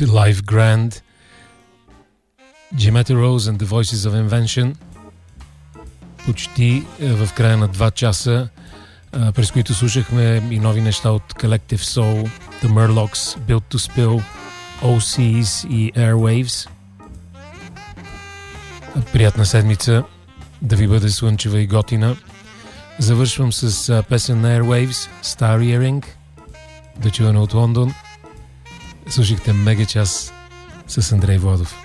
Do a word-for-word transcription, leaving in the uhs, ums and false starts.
Live Grand, Jimetta Rose and the Voices of Invention, почти в края на два часа, през които слушахме и нови неща от Collective Soul, The Murlocs, Built to Spill, о си's и Airwaves. Приятна седмица, да ви бъде слънчева и готина. Завършвам с песен на Airwaves, Star Earring, да чуване от Лондон. Слушахте Мега час с Андрей Владов.